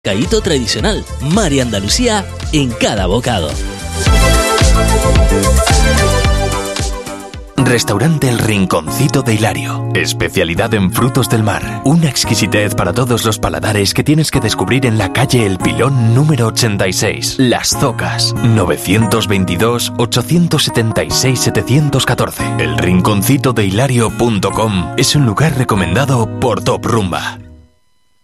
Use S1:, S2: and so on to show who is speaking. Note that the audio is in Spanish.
S1: Caíto tradicional, mar y Andalucía en cada bocado.
S2: Restaurante El Rinconcito de Hilario. Especialidad en frutos del mar. Una exquisitez para todos los paladares que tienes que descubrir en la calle El Pilón número 86. Las Zocas. 922-876-714. Elrinconcitodehilario.com es un lugar recomendado por Top Rumba.